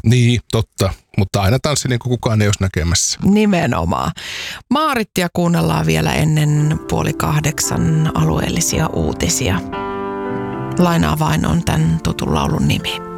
Niin, totta. Mutta aina tanssi niin kuin kukaan ei olisi näkemässä. Nimenomaan. Maarittia kuunnellaan vielä ennen 7:30 alueellisia uutisia. Lainaa vain on tämän tutun laulun nimi.